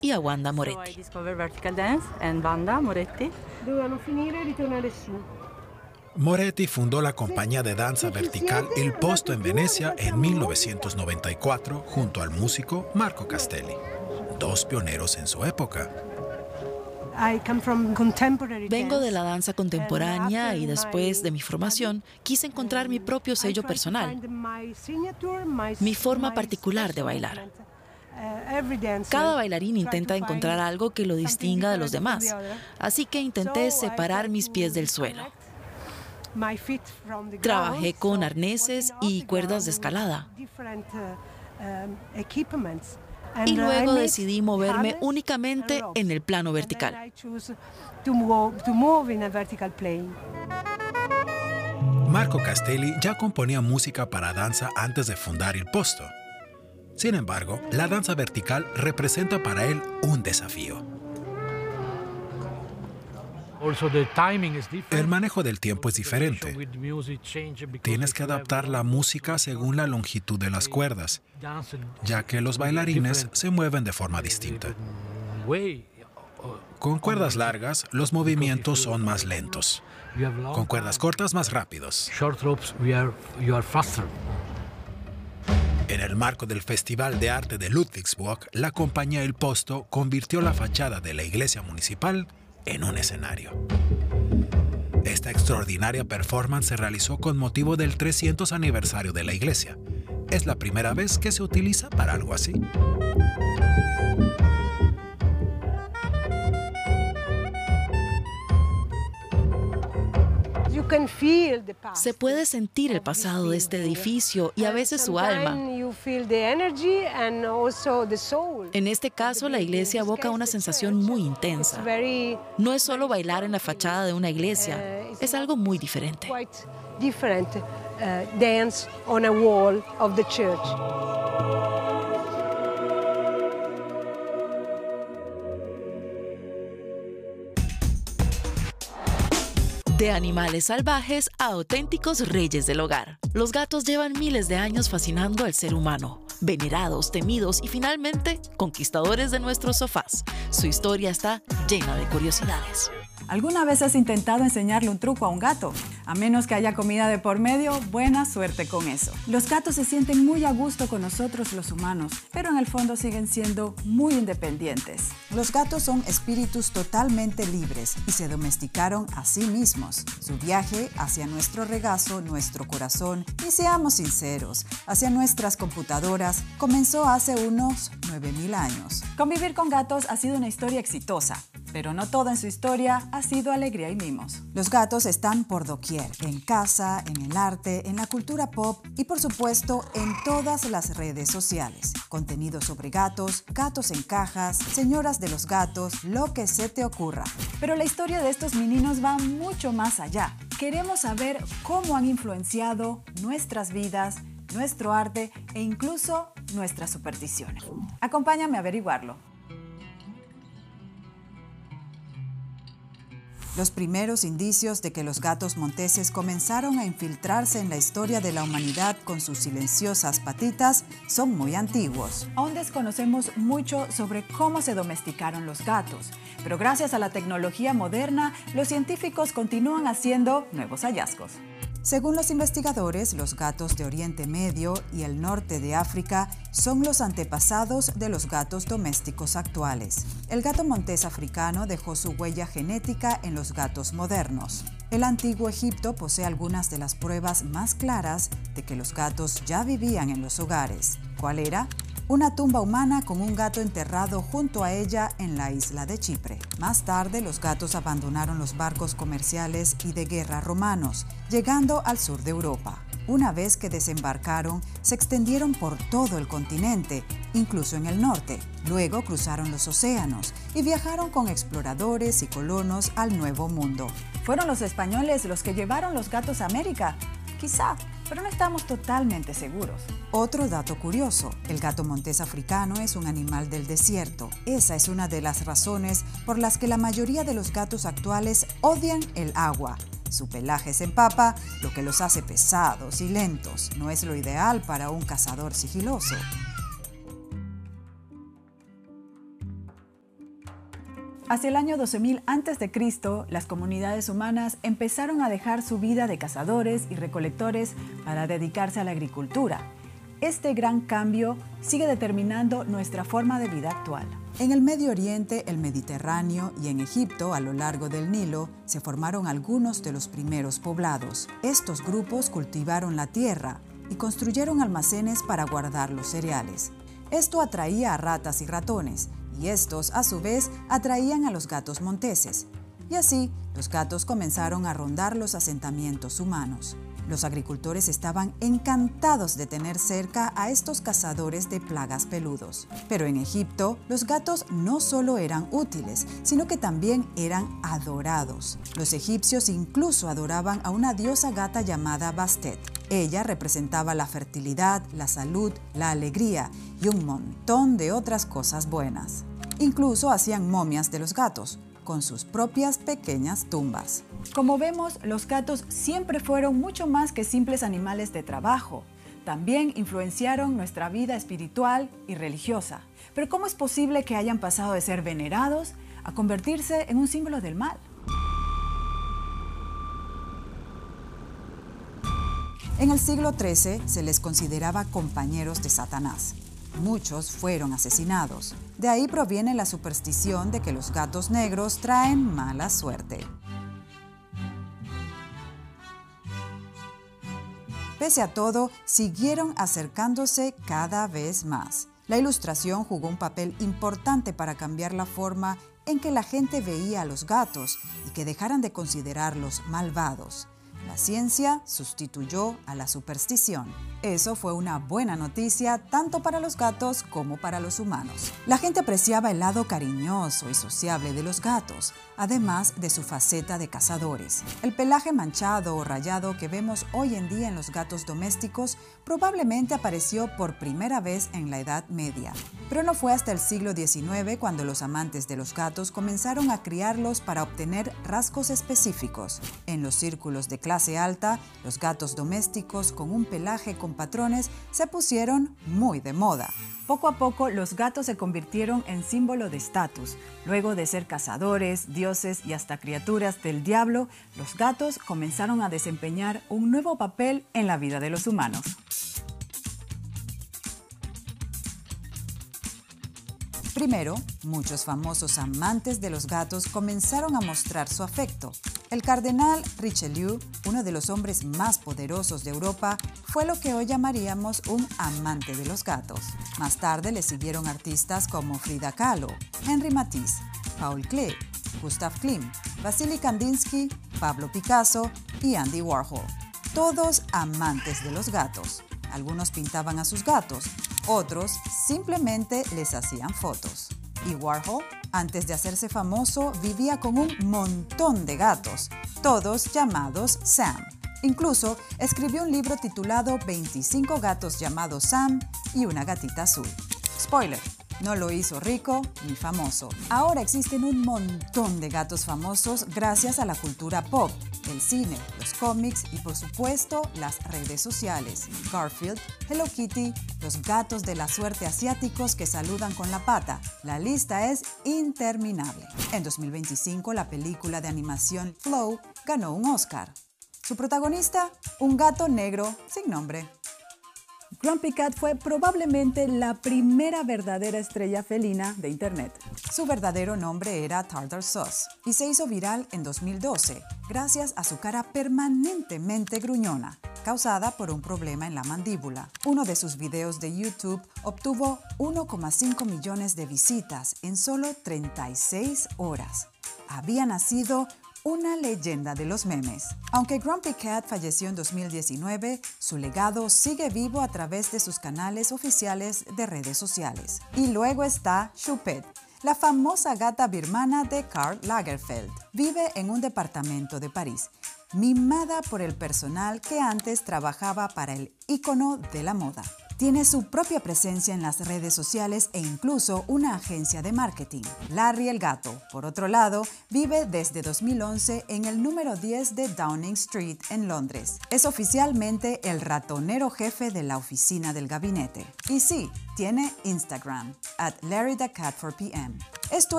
y a Wanda So I Moretti. discovered vertical dance and Wanda Moretti. Dovevano finire e ritornare su. Moretti fundó la compañía de danza vertical Il Posto en Venecia en 1994 junto al músico Marco Castelli, dos pioneros en su época. Vengo de la danza contemporánea y después de mi formación quise encontrar mi propio sello personal, mi forma particular de bailar. Cada bailarín intenta encontrar algo que lo distinga de los demás, así que intenté separar mis pies del suelo. Trabajé con arneses y cuerdas de escalada. Y luego decidí moverme únicamente en el plano vertical. Marco Castelli ya componía música para danza antes de fundar Il Posto. Sin embargo, la danza vertical representa para él un desafío. El manejo del tiempo es diferente. Tienes que adaptar la música según la longitud de las cuerdas, ya que los bailarines se mueven de forma distinta. Con cuerdas largas, los movimientos son más lentos. Con cuerdas cortas, más rápidos. En el marco del Festival de Arte de Ludwigsburg, la compañía Il Posto convirtió la fachada de la iglesia municipal en un escenario. Esta extraordinaria performance se realizó con motivo del 300 aniversario de la iglesia. Es la primera vez que se utiliza para algo así. Se puede sentir el pasado de este edificio y a veces su alma. En este caso, la iglesia evoca una sensación muy intensa. No es solo bailar en la fachada de una iglesia, es algo muy diferente. Dance on a wall of the church. De animales salvajes a auténticos reyes del hogar. Los gatos llevan miles de años fascinando al ser humano. Venerados, temidos y finalmente conquistadores de nuestros sofás. Su historia está llena de curiosidades. ¿Alguna vez has intentado enseñarle un truco a un gato? A menos que haya comida de por medio, buena suerte con eso. Los gatos se sienten muy a gusto con nosotros los humanos, pero en el fondo siguen siendo muy independientes. Los gatos son espíritus totalmente libres y se domesticaron a sí mismos. Su viaje hacia nuestro regazo, nuestro corazón y, seamos sinceros, hacia nuestras computadoras comenzó hace unos 9000 años. Convivir con gatos ha sido una historia exitosa, pero no toda en su historia ha sido alegría y mimos. Los gatos están por doquier, en casa, en el arte, en la cultura pop y por supuesto en todas las redes sociales. Contenido sobre gatos, gatos en cajas, señoras de los gatos, lo que se te ocurra. Pero la historia de estos meninos va mucho más allá. Queremos saber cómo han influenciado nuestras vidas, nuestro arte e incluso nuestras supersticiones. Acompáñame a averiguarlo. Los primeros indicios de que los gatos monteses comenzaron a infiltrarse en la historia de la humanidad con sus silenciosas patitas son muy antiguos. Aún desconocemos mucho sobre cómo se domesticaron los gatos, pero gracias a la tecnología moderna, los científicos continúan haciendo nuevos hallazgos. Según los investigadores, los gatos de Oriente Medio y el norte de África son los antepasados de los gatos domésticos actuales. El gato montés africano dejó su huella genética en los gatos modernos. El antiguo Egipto posee algunas de las pruebas más claras de que los gatos ya vivían en los hogares. ¿Cuál era? Una tumba humana con un gato enterrado junto a ella en la isla de Chipre. Más tarde, los gatos abandonaron los barcos comerciales y de guerra romanos, llegando al sur de Europa. Una vez que desembarcaron, se extendieron por todo el continente, incluso en el norte. Luego cruzaron los océanos y viajaron con exploradores y colonos al Nuevo Mundo. ¿Fueron los españoles los que llevaron los gatos a América? Quizá, pero no estamos totalmente seguros. Otro dato curioso, el gato montés africano es un animal del desierto. Esa es una de las razones por las que la mayoría de los gatos actuales odian el agua. Su pelaje se empapa, lo que los hace pesados y lentos. No es lo ideal para un cazador sigiloso. Hacia el año 12.000 a.C., las comunidades humanas empezaron a dejar su vida de cazadores y recolectores para dedicarse a la agricultura. Este gran cambio sigue determinando nuestra forma de vida actual. En el Medio Oriente, el Mediterráneo y en Egipto, a lo largo del Nilo, se formaron algunos de los primeros poblados. Estos grupos cultivaron la tierra y construyeron almacenes para guardar los cereales. Esto atraía a ratas y ratones, y estos, a su vez, atraían a los gatos monteses. Y así, los gatos comenzaron a rondar los asentamientos humanos. Los agricultores estaban encantados de tener cerca a estos cazadores de plagas peludos. Pero en Egipto, los gatos no solo eran útiles, sino que también eran adorados. Los egipcios incluso adoraban a una diosa gata llamada Bastet. Ella representaba la fertilidad, la salud, la alegría y un montón de otras cosas buenas. Incluso hacían momias de los gatos, con sus propias pequeñas tumbas. Como vemos, los gatos siempre fueron mucho más que simples animales de trabajo. También influenciaron nuestra vida espiritual y religiosa. Pero ¿cómo es posible que hayan pasado de ser venerados a convertirse en un símbolo del mal? En el siglo XIII se les consideraba compañeros de Satanás. Muchos fueron asesinados. De ahí proviene la superstición de que los gatos negros traen mala suerte. Pese a todo, siguieron acercándose cada vez más. La Ilustración jugó un papel importante para cambiar la forma en que la gente veía a los gatos y que dejaran de considerarlos malvados. La ciencia sustituyó a la superstición. Eso fue una buena noticia tanto para los gatos como para los humanos. La gente apreciaba el lado cariñoso y sociable de los gatos, además de su faceta de cazadores. El pelaje manchado o rayado que vemos hoy en día en los gatos domésticos probablemente apareció por primera vez en la Edad Media. Pero no fue hasta el siglo XIX cuando los amantes de los gatos comenzaron a criarlos para obtener rasgos específicos. En los círculos de clase alta, los gatos domésticos con un pelaje con patrones se pusieron muy de moda. Poco a poco, los gatos se convirtieron en símbolo de estatus. Luego de ser cazadores, dioses y hasta criaturas del diablo, los gatos comenzaron a desempeñar un nuevo papel en la vida de los humanos. Primero, muchos famosos amantes de los gatos comenzaron a mostrar su afecto. El cardenal Richelieu, uno de los hombres más poderosos de Europa, fue lo que hoy llamaríamos un amante de los gatos. Más tarde le siguieron artistas como Frida Kahlo, Henri Matisse, Paul Klee, Gustav Klimt, Vasily Kandinsky, Pablo Picasso y Andy Warhol. Todos amantes de los gatos. Algunos pintaban a sus gatos, otros simplemente les hacían fotos. Y Warhol, antes de hacerse famoso, vivía con un montón de gatos, todos llamados Sam. Incluso escribió un libro titulado 25 gatos llamados Sam y una gatita azul. Spoiler, no lo hizo rico ni famoso. Ahora existen un montón de gatos famosos gracias a la cultura pop, el cine, los cómics y por supuesto las redes sociales. Garfield, Hello Kitty, los gatos de la suerte asiáticos que saludan con la pata. La lista es interminable. En 2025 la película de animación Flow ganó un Oscar. Su protagonista, un gato negro sin nombre. Grumpy Cat fue probablemente la primera verdadera estrella felina de Internet. Su verdadero nombre era Tartar Sauce y se hizo viral en 2012 gracias a su cara permanentemente gruñona, causada por un problema en la mandíbula. Uno de sus videos de YouTube obtuvo 1,5 millones de visitas en solo 36 horas. Había nacido una leyenda de los memes. Aunque Grumpy Cat falleció en 2019, su legado sigue vivo a través de sus canales oficiales de redes sociales. Y luego está Choupette, la famosa gata birmana de Karl Lagerfeld. Vive en un departamento de París, mimada por el personal que antes trabajaba para el ícono de la moda. Tiene su propia presencia en las redes sociales e incluso una agencia de marketing. Larry el gato, por otro lado, vive desde 2011 en el número 10 de Downing Street en Londres. Es oficialmente el ratonero jefe de la oficina del gabinete. Y sí, tiene Instagram, @LarryTheCat4PM. Esto